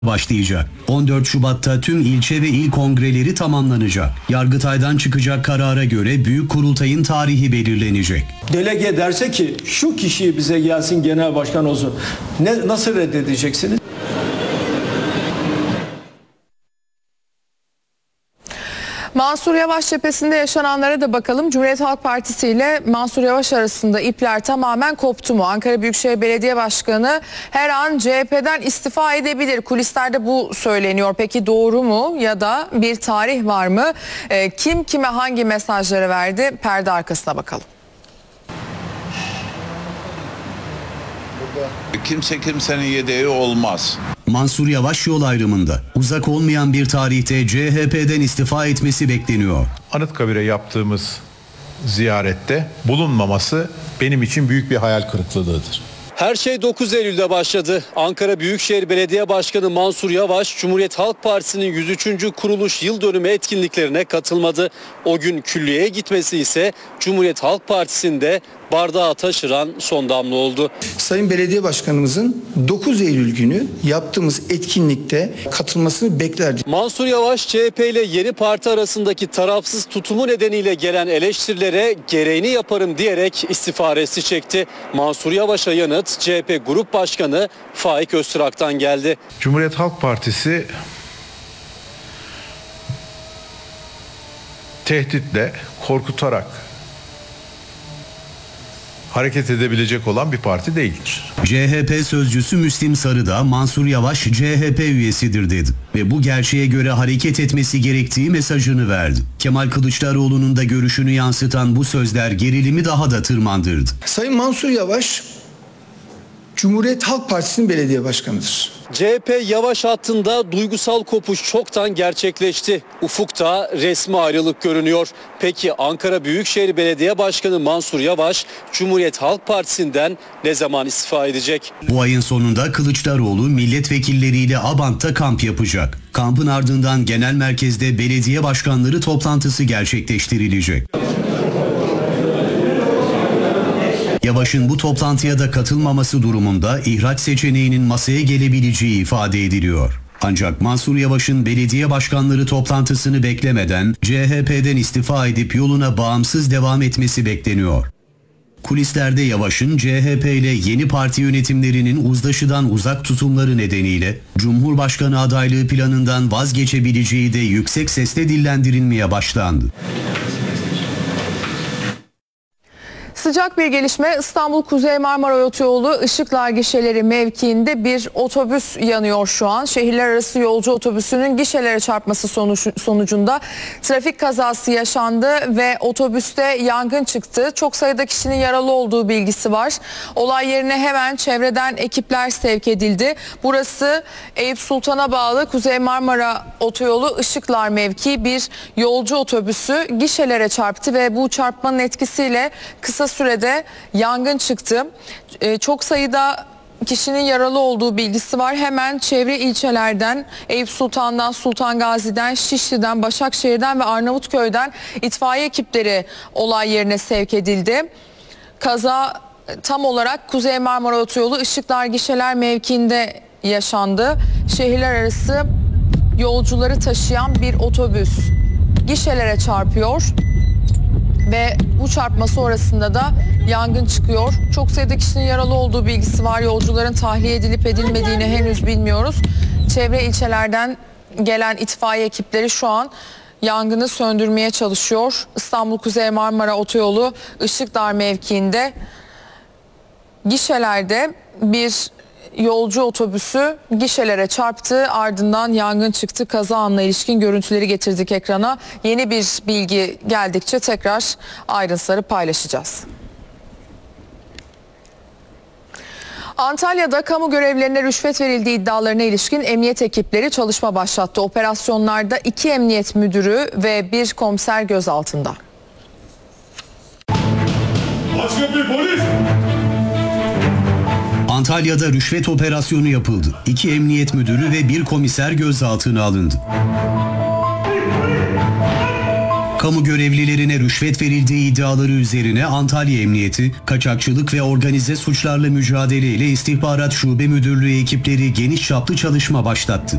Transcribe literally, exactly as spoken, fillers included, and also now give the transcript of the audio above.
başlayacak. on dört Şubat'ta tüm ilçe ve il kongreleri tamamlanacak. Yargıtay'dan çıkacak karara göre Büyük Kurultay'ın tarihi belirlenecek. Delege derse ki şu kişiyi bize gelsin genel başkan olsun. Ne, nasıl reddedeceksiniz? Mansur Yavaş cephesinde yaşananlara da bakalım. Cumhuriyet Halk Partisi ile Mansur Yavaş arasında ipler tamamen koptu mu? Ankara Büyükşehir Belediye Başkanı her an C H P'den istifa edebilir. Kulislerde bu söyleniyor. Peki doğru mu ya da bir tarih var mı? E, kim kime hangi mesajları verdi? Perde arkasına bakalım. Kimse kimsenin yedeği olmaz. Mansur Yavaş yol ayrımında. Uzak olmayan bir tarihte C H P'den istifa etmesi bekleniyor. Anıtkabir'e yaptığımız ziyarette bulunmaması benim için büyük bir hayal kırıklığıdır. Her şey dokuz Eylül'de başladı. Ankara Büyükşehir Belediye Başkanı Mansur Yavaş, Cumhuriyet Halk Partisi'nin yüz üçüncü kuruluş yıl dönümü etkinliklerine katılmadı. O gün külliyeye gitmesi ise Cumhuriyet Halk Partisi'nde bardağı taşıran son damla oldu. Sayın Belediye Başkanımızın dokuz Eylül günü yaptığımız etkinlikte katılmasını beklerdik. Mansur Yavaş, C H P ile yeni parti arasındaki tarafsız tutumu nedeniyle gelen eleştirilere gereğini yaparım diyerek istifa resti çekti. Mansur Yavaş'a yanıt C H P Grup Başkanı Faik Öztürk'ten geldi. Cumhuriyet Halk Partisi tehditle, korkutarak hareket edebilecek olan bir parti değildir. C H P sözcüsü Müslim Sarı da Mansur Yavaş C H P üyesidir dedi ve bu gerçeğe göre hareket etmesi gerektiği mesajını verdi. Kemal Kılıçdaroğlu'nun da görüşünü yansıtan bu sözler gerilimi daha da tırmandırdı. Sayın Mansur Yavaş Cumhuriyet Halk Partisi'nin belediye başkanıdır. C H P Yavaş hattında duygusal kopuş çoktan gerçekleşti. Ufukta resmi ayrılık görünüyor. Peki Ankara Büyükşehir Belediye Başkanı Mansur Yavaş Cumhuriyet Halk Partisi'nden ne zaman istifa edecek? Bu ayın sonunda Kılıçdaroğlu milletvekilleriyle Abant'ta kamp yapacak. Kampın ardından genel merkezde belediye başkanları toplantısı gerçekleştirilecek. Yavaş'ın bu toplantıya da katılmaması durumunda ihraç seçeneğinin masaya gelebileceği ifade ediliyor. Ancak Mansur Yavaş'ın belediye başkanları toplantısını beklemeden C H P'den istifa edip yoluna bağımsız devam etmesi bekleniyor. Kulislerde Yavaş'ın C H P ile yeni parti yönetimlerinin uzlaşıdan uzak tutumları nedeniyle Cumhurbaşkanı adaylığı planından vazgeçebileceği de yüksek sesle dillendirilmeye başlandı. Sıcak bir gelişme. İstanbul Kuzey Marmara Otoyolu Işıklar gişeleri mevkiinde bir otobüs yanıyor şu an. Şehirler arası yolcu otobüsünün gişelere çarpması sonucunda trafik kazası yaşandı ve otobüste yangın çıktı. Çok sayıda kişinin yaralı olduğu bilgisi var. Olay yerine hemen çevreden ekipler sevk edildi. Burası Eyüp Sultan'a bağlı Kuzey Marmara Otoyolu Işıklar mevki bir yolcu otobüsü gişelere çarptı ve bu çarpmanın etkisiyle kısa sürede yangın çıktı. Ee, çok sayıda kişinin yaralı olduğu bilgisi var. Hemen çevre ilçelerden, Eyüp Sultan'dan, Sultan Gazi'den, Şişli'den, Başakşehir'den ve Arnavutköy'den itfaiye ekipleri olay yerine sevk edildi. Kaza tam olarak Kuzey Marmara Otoyolu Işıklar Gişeler mevkiinde yaşandı. Şehirler arası yolcuları taşıyan bir otobüs gişelere çarpıyor. Ve bu çarpma sonrasında da yangın çıkıyor. Çok sayıda kişinin yaralı olduğu bilgisi var. Yolcuların tahliye edilip edilmediğini henüz bilmiyoruz. Çevre ilçelerden gelen itfaiye ekipleri şu an yangını söndürmeye çalışıyor. İstanbul Kuzey Marmara Otoyolu Işıkdağ mevkiinde gişelerde bir yolcu otobüsü gişelere çarptı, ardından yangın çıktı. Kaza anına ilişkin görüntüleri getirdik ekrana. Yeni bir bilgi geldikçe tekrar ayrıntıları paylaşacağız. Antalya'da kamu görevlilerine rüşvet verildiği iddialarına ilişkin emniyet ekipleri çalışma başlattı. Operasyonlarda iki emniyet müdürü ve bir komiser gözaltında. Başka bir polis! Antalya'da rüşvet operasyonu yapıldı. İki emniyet müdürü ve bir komiser gözaltına alındı. Kamu görevlilerine rüşvet verildiği iddiaları üzerine Antalya Emniyeti, Kaçakçılık ve Organize Suçlarla Mücadele ile İstihbarat Şube Müdürlüğü ekipleri geniş çaplı çalışma başlattı.